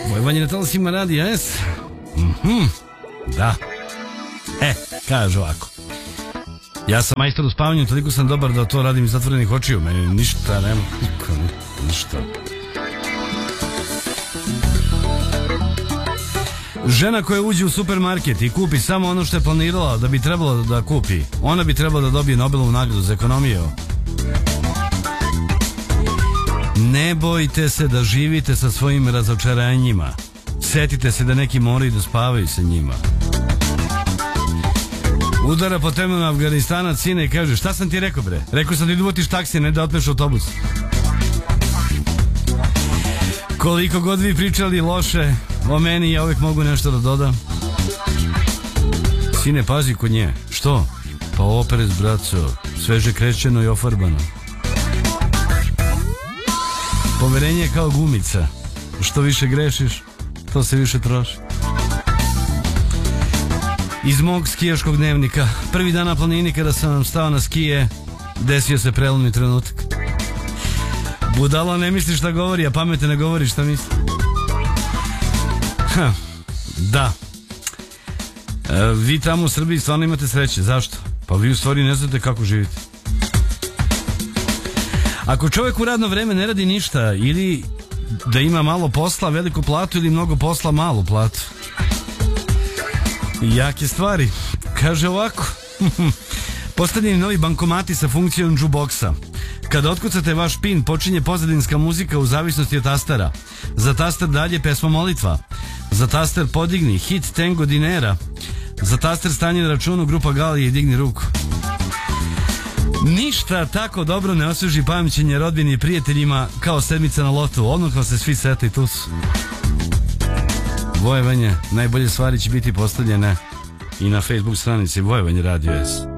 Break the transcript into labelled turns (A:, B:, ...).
A: Vojvanje na talasima Radija S. Da. Kaže ovako. Ja sam majstor u spavanju, toliko sam dobar da to radim iz zatvorenih očiju. Meni ništa nema. Ništa. Žena koja uđe u supermarket i kupi samo ono što je planirala da bi trebalo da kupi, ona bi trebala da dobije Nobelovu nagradu za ekonomiju. Ne bojte se da živite sa svojim razočaranjima. Setite se da neki moraju da spavaju sa njima. Udara po temenu Afganistana sine i kaže: šta sam ti rekao bre? Rekao sam ti da uvotiš taksi, ne da otmeš autobus. Koliko god vi pričali loše o meni, ja uvijek mogu nešto da dodam. Sine, pazi kod nje. Što? Pa oprez, braco. Sveže krećeno i ofarbano. Poverenje je kao gumica. Što više grešiš, to se više troši. Iz mog skijaškog dnevnika. Prvi dan na planini kada sam stao na skije, desio se prelomni trenutak. Budala ne misli šta govori, a pamete ne govori šta misli. Da. Vi tamo u Srbiji stvarno imate sreće. Zašto? Pa vi u stvari ne znate kako živite. Ako čovjek u radno vreme ne radi ništa, ili da ima malo posla, veliku platu, ili mnogo posla, malu platu. Jake stvari. Kaže ovako. Postavljeni novi bankomati sa funkcijom jukeboxa. Kada otkucate vaš pin, počinje pozadinska muzika u zavisnosti od tastera. Za taster dalje pesma molitva. Za taster podigni, hit Tango Dinera. Za taster stanje na računu, grupa Gali i digni ruku. Ništa tako dobro ne osveži pamćenje rodbini i prijateljima kao sedmica na lotu. Odmah se svi sete i tu su. Vojevanje, najbolje stvari će biti postavljene i na Facebook stranici Vojevanje Radio S.